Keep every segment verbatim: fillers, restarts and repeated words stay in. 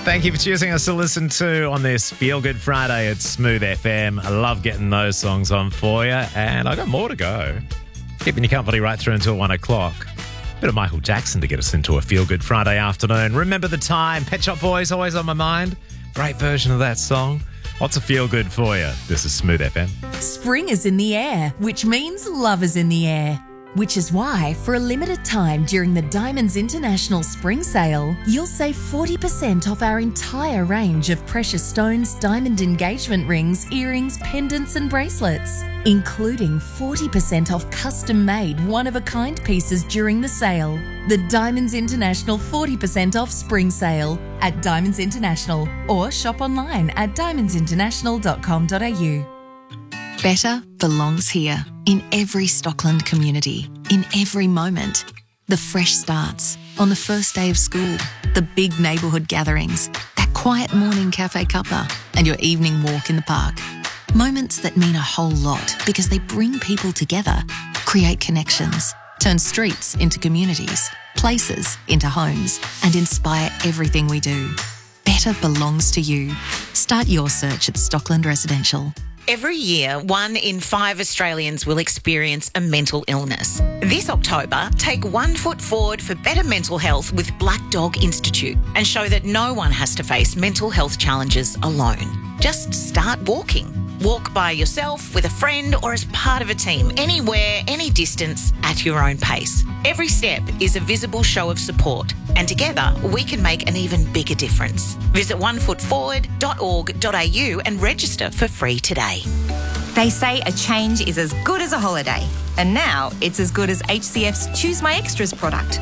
Thank you for choosing us to listen to on this Feel Good Friday at Smooth F M. I love getting those songs on for you, and I got more to go. Keeping you company right through until one o'clock. Bit of Michael Jackson to get us into a Feel Good Friday afternoon. Remember the Time, Pet Shop Boys, always on my mind. Great version of that song. Lots of feel good for you. This is Smooth F M. Spring is in the air, which means love is in the air. Which is why, for a limited time during the Diamonds International Spring Sale, you'll save forty percent off our entire range of precious stones, diamond engagement rings, earrings, pendants and bracelets, including forty percent off custom-made, one-of-a-kind pieces during the sale. The Diamonds International forty percent off Spring Sale at Diamonds International, or shop online at diamonds international dot com dot a u. Better belongs here, in every Stockland community, in every moment. The fresh starts, on the first day of school, the big neighbourhood gatherings, that quiet morning cafe cuppa, and your evening walk in the park. Moments that mean a whole lot because they bring people together, create connections, turn streets into communities, places into homes, and inspire everything we do. Better belongs to you. Start your search at Stockland Residential. Every year, one in five Australians will experience a mental illness. This October, take one foot forward for better mental health with Black Dog Institute and show that no one has to face mental health challenges alone. Just start walking. Walk by yourself, with a friend, or as part of a team, anywhere, any distance, at your own pace. Every step is a visible show of support, and together we can make an even bigger difference. Visit one foot forward dot org dot a u and register for free today. They say a change is as good as a holiday, and now it's as good as H C F's Choose My Extras product.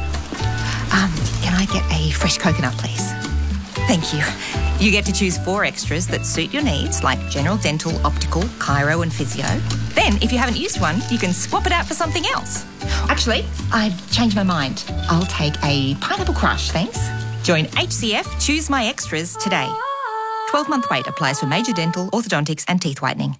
Um, can I get a fresh coconut, please? Thank you. You get to choose four extras that suit your needs, like general dental, optical, chiro and physio. Then, if you haven't used one, you can swap it out for something else. Actually, I've changed my mind. I'll take a pineapple crush, thanks. Join H C F Choose My Extras today. twelve-month wait applies for major dental, orthodontics and teeth whitening.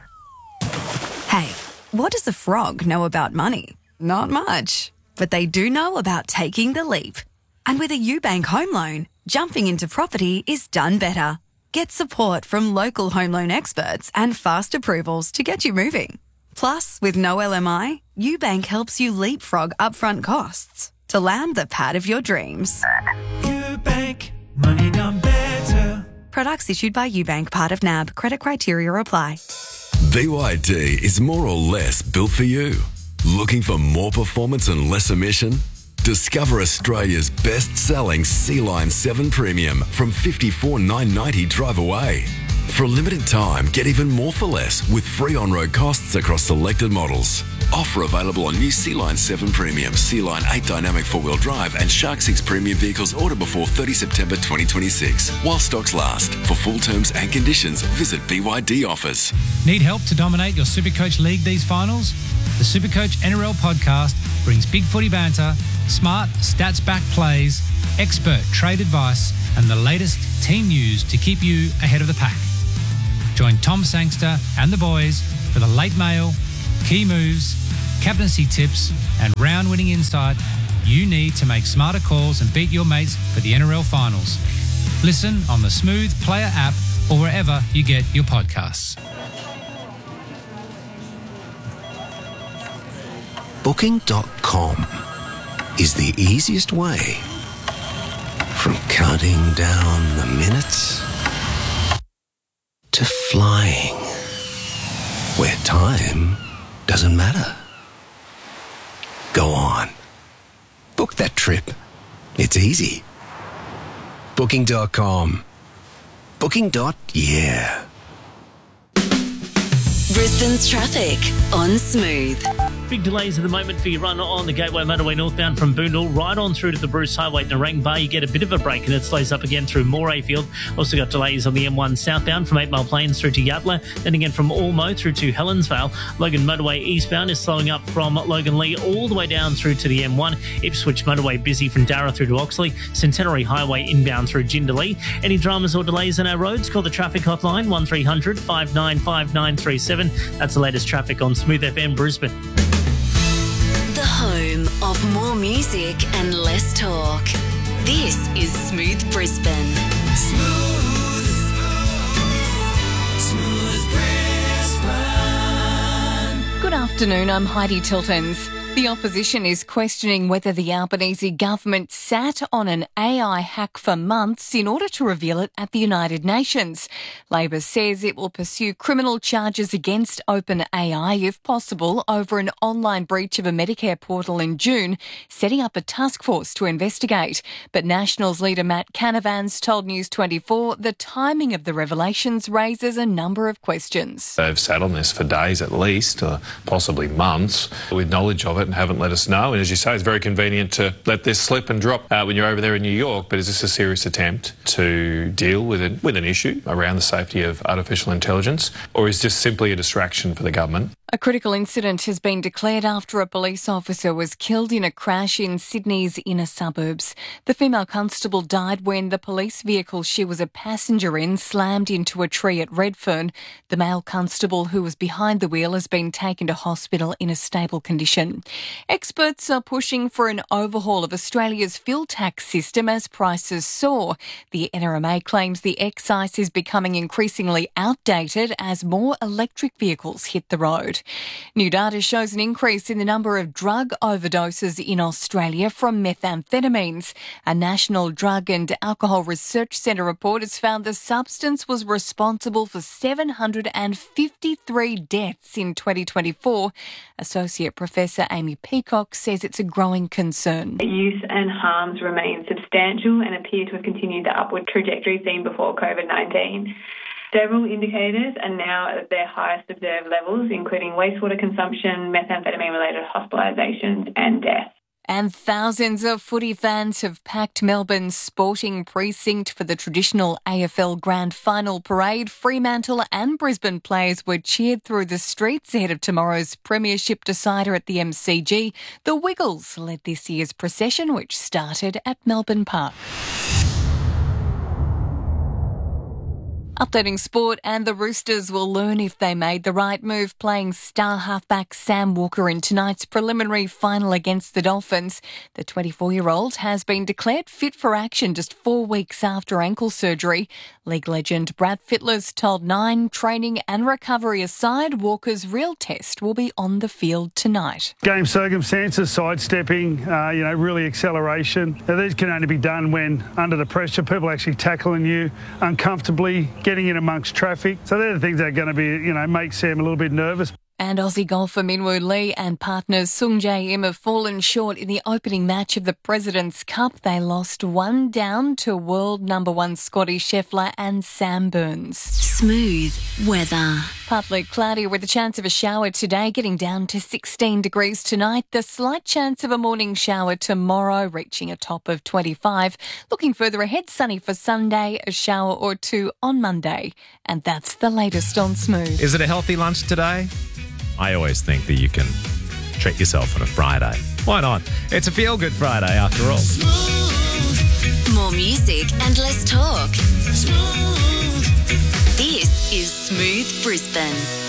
Hey, what does a frog know about money? Not much. But they do know about taking the leap. And with a UBank home loan, jumping into property is done better. Get support from local home loan experts and fast approvals to get you moving. Plus, with no L M I, UBank helps you leapfrog upfront costs to land the pad of your dreams. UBank, money done better. Products issued by UBank, part of N A B. Credit criteria apply. B Y D is more or less built for you. Looking for more performance and less emission? Discover Australia's best-selling Sea-Line seven Premium from fifty-four thousand nine hundred ninety dollars drive away. For a limited time, get even more for less with free on-road costs across selected models. Offer available on new Sea-Line seven Premium, Sea-Line eight Dynamic four-wheel drive and Shark six Premium vehicles ordered before thirtieth September twenty twenty-six. While stocks last. For full terms and conditions, visit B Y D Offers. Need help to dominate your Supercoach League these finals? The Supercoach N R L podcast brings big footy banter, smart, stats-backed plays, expert trade advice, and the latest team news to keep you ahead of the pack. Join Tom Sangster and the boys for the late mail, key moves, captaincy tips, and round-winning insight you need to make smarter calls and beat your mates for the N R L finals. Listen on the Smooth Player app or wherever you get your podcasts. Booking dot com is the easiest way from counting down the minutes to flying where time doesn't matter. Go on. Book that trip. It's easy. Booking dot com. Booking. Yeah. Brisbane's traffic on Smooth. Big delays at the moment for your run on the Gateway Motorway northbound from Boondall right on through to the Bruce Highway to Narang Bar. You get a bit of a break and it slows up again through Morayfield. Also got delays on the M one southbound from eight Mile Plains through to Yatala. Then again from Ormo through to Helensvale. Logan Motorway eastbound is slowing up from Logan Lee all the way down through to the M one. Ipswich Motorway busy from Darra through to Oxley. Centenary Highway inbound through Jindalee. Any dramas or delays on our roads? Call the traffic hotline one three hundred five nine five nine three seven. That's the latest traffic on Smooth F M Brisbane. The home of more music and less talk. This is Smooth Brisbane. Smooth. Afternoon, I'm Heidi Tiltons. The opposition is questioning whether the Albanese government sat on an A I hack for months in order to reveal it at the United Nations. Labor says it will pursue criminal charges against OpenAI, if possible, over an online breach of a Medicare portal in June, setting up a task force to investigate. But Nationals leader Matt Canavan's told News twenty-four the timing of the revelations raises a number of questions. They've sat on this for days at least, or possibly months, with knowledge of it and haven't let us know. And as you say, it's very convenient to let this slip and drop uh, when you're over there in New York. But is this a serious attempt to deal with it, with an issue around the safety of artificial intelligence, or is this simply a distraction for the government? A critical incident has been declared after a police officer was killed in a crash in Sydney's inner suburbs. The female constable died when the police vehicle she was a passenger in slammed into a tree at Redfern. The male constable who was behind the wheel has been taken to hospital in a stable condition. Experts are pushing for an overhaul of Australia's fuel tax system as prices soar. The N R M A claims the excise is becoming increasingly outdated as more electric vehicles hit the road. New data shows an increase in the number of drug overdoses in Australia from methamphetamines. A National Drug and Alcohol Research Centre report has found the substance was responsible for seven hundred fifty-three deaths in twenty twenty-four. Associate Professor Amy Peacock says it's a growing concern. Use and harms remain substantial and appear to have continued the upward trajectory seen before COVID nineteen. Several indicators are now at their highest observed levels, including wastewater consumption, methamphetamine-related hospitalisations and death. And thousands of footy fans have packed Melbourne's sporting precinct for the traditional A F L Grand Final parade. Fremantle and Brisbane players were cheered through the streets ahead of tomorrow's premiership decider at the M C G. The Wiggles led this year's procession, which started at Melbourne Park. Updating sport, and the Roosters will learn if they made the right move playing star halfback Sam Walker in tonight's preliminary final against the Dolphins. The twenty-four-year-old has been declared fit for action just four weeks after ankle surgery. League legend Brad Fittler's told Nine, training and recovery aside, Walker's real test will be on the field tonight. Game circumstances, sidestepping, uh, you know, really acceleration. Now, these can only be done when under the pressure, people actually tackling you uncomfortably, getting in amongst traffic. So they're the things that are going to be, you know, make Sam a little bit nervous. And Aussie golfer Minwoo Lee and partners Sung Jae Im have fallen short in the opening match of the President's Cup. They lost one down to world number one Scotty Scheffler and Sam Burns. Smooth weather. Partly cloudy with a chance of a shower today, getting down to sixteen degrees tonight. The slight chance of a morning shower tomorrow, reaching a top of twenty-five. Looking further ahead, sunny for Sunday, a shower or two on Monday. And that's the latest on Smooth. Is it a healthy lunch today? I always think that you can treat yourself on a Friday. Why not? It's a feel-good Friday after all. More music and less talk. This is Smooth Brisbane.